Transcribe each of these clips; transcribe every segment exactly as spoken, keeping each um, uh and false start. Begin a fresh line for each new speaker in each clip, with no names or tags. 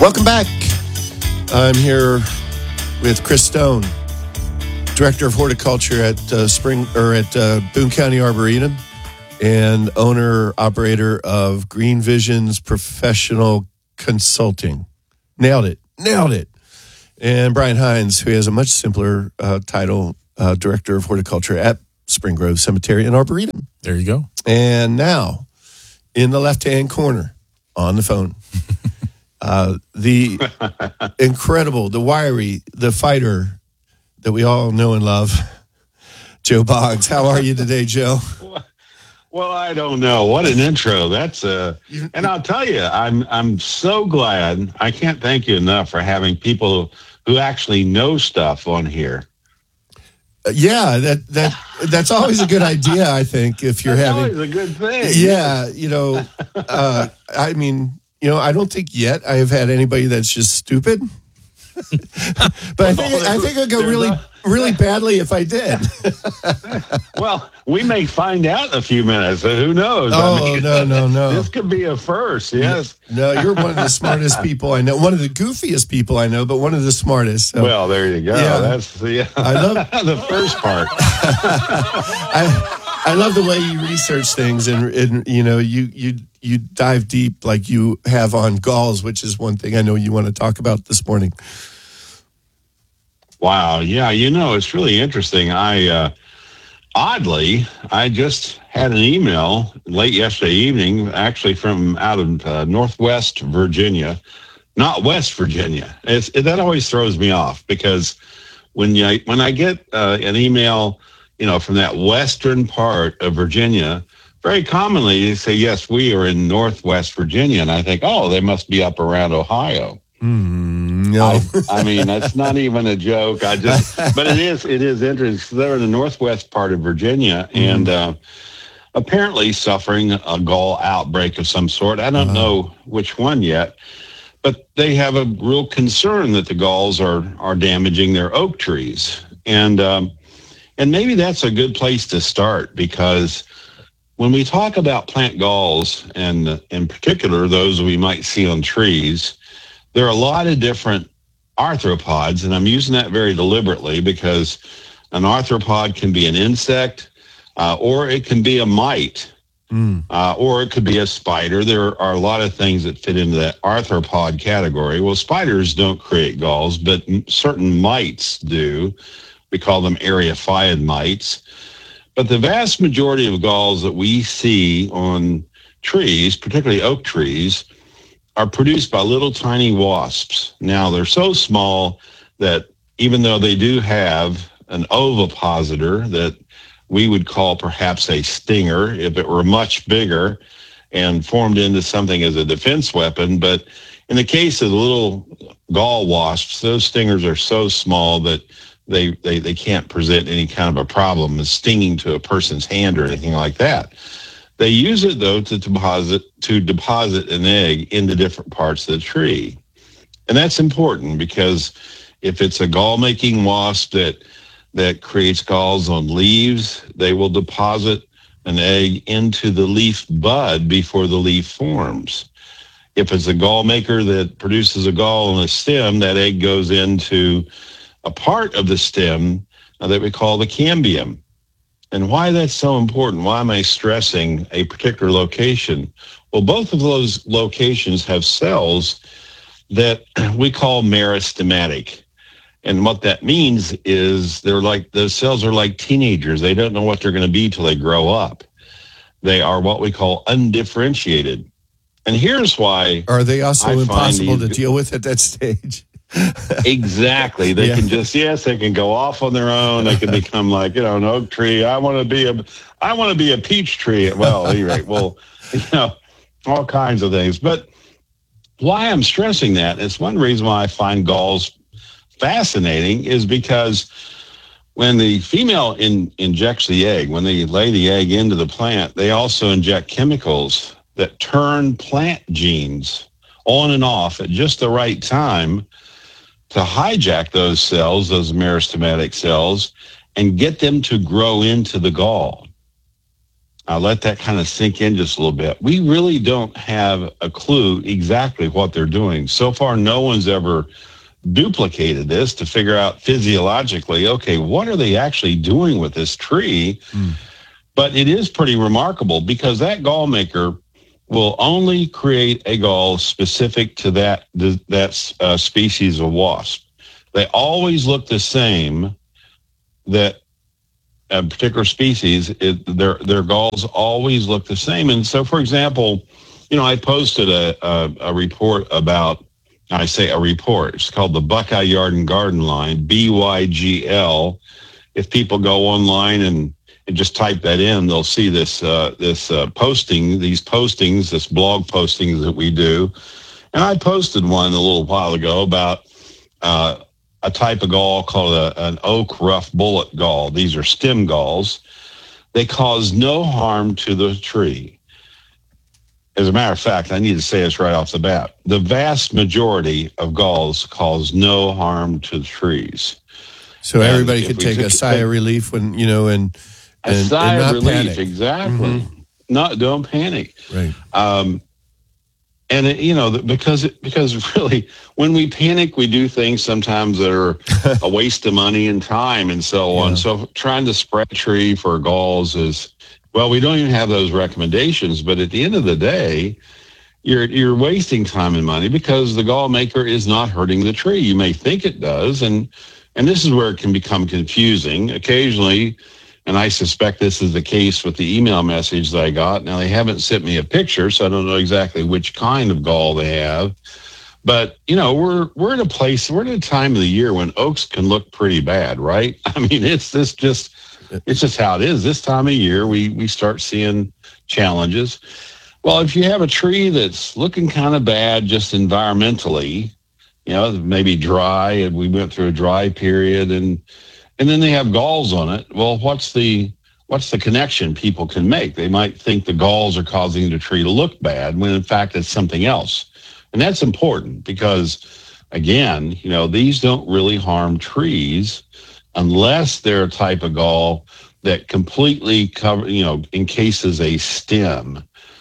Welcome back. I'm here with Chris Stone, Director of Horticulture at uh, Spring or at uh, Boone County Arboretum, and owner operator of Green Visions Professional Consulting. Nailed it, nailed it. And Brian Hines, who has a much simpler uh, title, uh, Director of Horticulture at Spring Grove Cemetery and Arboretum.
There you go.
And now, in the left-hand corner, on the phone, uh, the incredible, the wiry, the fighter that we all know and love, Joe Boggs. How are you today, Joe?
Well, I don't know. What an intro. That's uh and I'll tell you, I'm I'm so glad. I can't thank you enough for having people who actually know stuff on here.
Uh, yeah, that that that's always a good idea, I think, if you're
that's
having
always a good thing.
Yeah, you know, uh, I mean, you know, I don't think yet I have had anybody that's just stupid. But I think I think it'd go really really badly if I did.
Well, we may find out in a few minutes. So who knows?
Oh,
I mean,
no, no, no.
This could be a first, yes.
No, you're one of the smartest people I know. One of the goofiest people I know, but one of the smartest. So.
Well, there you go.
Yeah.
That's yeah.
I love
the first part.
I I love the way you research things, and, and you know, you you you dive deep like you have on galls, which is one thing I know you want to talk about this morning.
Wow. Yeah. You know, it's really interesting. I, uh, oddly, I just had an email late yesterday evening, actually from out of uh, Northwest Virginia, not West Virginia. It's, it, that always throws me off because when you, when I get uh, an email, you know, from that western part of Virginia, very commonly they say, yes, we are in Northwest Virginia. And I think, oh, they must be up around Ohio.
Mm, no,
I, I mean, that's not even a joke. I just, but it is, it is interesting. They're in the northwest part of Virginia, mm. and uh, apparently suffering a gall outbreak of some sort. I don't uh. know which one yet, but they have a real concern that the galls are are damaging their oak trees, and um, and maybe that's a good place to start, because when we talk about plant galls, and in particular those we might see on trees, there are a lot of different arthropods, and I'm using that very deliberately because an arthropod can be an insect, uh, or it can be a mite, mm. uh, or it could be a spider. There are a lot of things that fit into that arthropod category. Well, spiders don't create galls, but certain mites do. We call them eriophyid mites. But the vast majority of galls that we see on trees, particularly oak trees, are produced by little tiny wasps. Now, they're so small that even though they do have an ovipositor that we would call perhaps a stinger if it were much bigger and formed into something as a defense weapon, but in the case of the little gall wasps, those stingers are so small that they, they, they can't present any kind of a problem as stinging to a person's hand or anything like that. They use it, though, to deposit to deposit an egg into different parts of the tree. And that's important because if it's a gall-making wasp that that creates galls on leaves, they will deposit an egg into the leaf bud before the leaf forms. If it's a gall maker that produces a gall on a stem, that egg goes into a part of the stem that we call the cambium. And why that's so important, why am I stressing a particular location? Well, both of those locations have cells that we call meristematic. And what that means is they're like, those cells are like teenagers. They don't know what they're going to be till they grow up. They are what we call undifferentiated. And here's why.
Are they also I impossible to deal with at that stage?
Exactly. They yeah. can just, yes, they can go off on their own. They can become like, you know, an oak tree. I want to be a, I want to be a peach tree. Well, at any rate, well, you know, all kinds of things. But why I'm stressing that, it's one reason why I find galls fascinating, is because when the female in, injects the egg, when they lay the egg into the plant, they also inject chemicals that turn plant genes on and off at just the right time to hijack those cells, those meristematic cells, and get them to grow into the gall. Uh, let that kind of sink in just a little bit. We really don't have a clue exactly what they're doing. So far, no one's ever duplicated this to figure out physiologically, okay, what are they actually doing with this tree? Mm. But it is pretty remarkable because that gall maker will only create a gall specific to that, that uh, species of wasp. They always look the same, that a particular species, it, their their galls always look the same. And so, for example, you know, I posted a, a, a report about, I say a report, it's called the Buckeye Yard and Garden Line, B Y G L. If people go online and, and just type that in, they'll see this uh, this uh, posting, these postings, this blog postings that we do. And I posted one a little while ago about uh, a type of gall called a, an oak rough bullet gall. These are stem galls. They cause no harm to the tree. As a matter of fact, I need to say this right off the bat. The vast majority of galls cause no harm to the trees.
So and everybody could take a sigh of relief when, you know, and, and,
a sigh
and not
of relief,
panic.
Exactly. Mm-hmm. Not, don't panic.
Right.
Um, And, it, you know, because it, because really, when we panic, we do things sometimes that are a waste of money and time and so yeah. on. So trying to spread a tree for galls is, well, we don't even have those recommendations. But at the end of the day, you're you're wasting time and money because the gall maker is not hurting the tree. You may think it does. And, and this is where it can become confusing. Occasionally, and I suspect this is the case with the email message that I got. Now, they haven't sent me a picture, so I don't know exactly which kind of gall they have. But, you know, we're we're in a place, we're in a time of the year when oaks can look pretty bad, right? I mean, it's this just, it's just how it is. This time of year, we, we start seeing challenges. Well, if you have a tree that's looking kind of bad just environmentally, you know, maybe dry, and we went through a dry period, and And then they have galls on it. Well, what's the what's the connection people can make? They might think the galls are causing the tree to look bad when in fact it's something else. And that's important because, again, you know, these don't really harm trees unless they're a type of gall that completely cover, you know, encases a stem.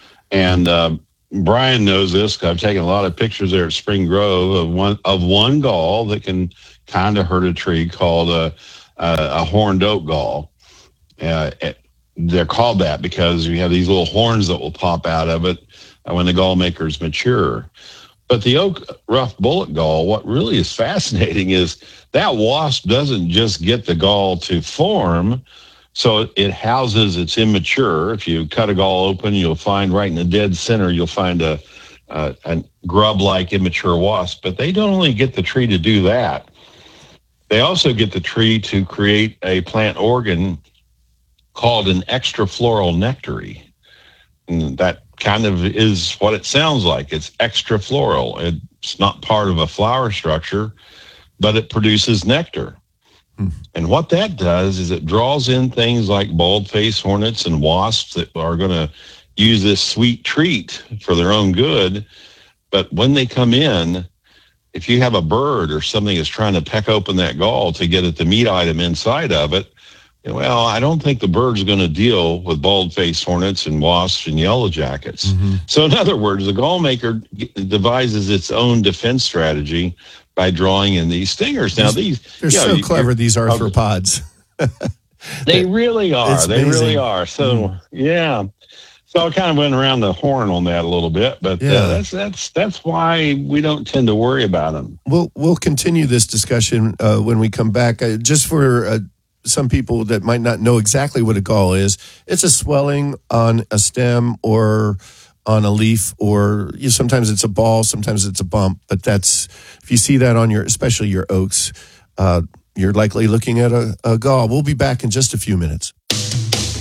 And uh, Brian knows this because I've taken a lot of pictures there at Spring Grove of one of one gall that can kind of hurt a tree called a Uh, a horned oak gall. Uh, they're called that because you have these little horns that will pop out of it when the gall makers mature. But the oak rough bullet gall, what really is fascinating is that wasp doesn't just get the gall to form, so it houses its immature. If you cut a gall open, you'll find right in the dead center, you'll find a, a, a grub-like immature wasp. But they don't only get the tree to do that. They also get the tree to create a plant organ called an extrafloral nectary. And that kind of is what it sounds like. It's extrafloral. It's not part of a flower structure, but it produces nectar. Hmm. And what that does is it draws in things like bald-faced hornets and wasps that are going to use this sweet treat for their own good. But when they come in, if you have a bird or something that's trying to peck open that gall to get at the meat item inside of it, well, I don't think the bird's going to deal with bald-faced hornets and wasps and yellow jackets. Mm-hmm. So in other words, the gall maker devises its own defense strategy by drawing in these stingers. Now, these
they're so know, clever, these arthropods.
They really are. It's they amazing. really are. So, mm. yeah. So I kind of went around the horn on that a little bit, but yeah. uh, that's that's that's why we don't tend to worry about them.
We'll we'll continue this discussion uh, when we come back. Uh, just for uh, some people that might not know exactly what a gall is, it's a swelling on a stem or on a leaf, or you know, sometimes it's a ball, sometimes it's a bump. But that's if you see that on your, especially your oaks, uh, you're likely looking at a, a gall. We'll be back in just a few minutes.